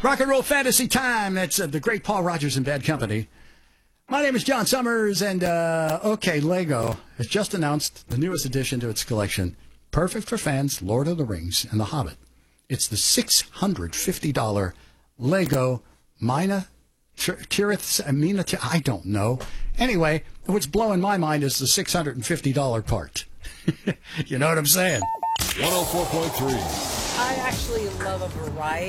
Rock and roll fantasy time. That's the great Paul Rogers and Bad Company. My name is John Summers, and Lego has just announced the newest addition to its collection. Perfect for fans, Lord of the Rings and The Hobbit. It's the $650 Lego Mina Tirith. I don't know. Anyway, what's blowing my mind is the $650 part. You know what I'm saying? 104.3. I actually love a variety.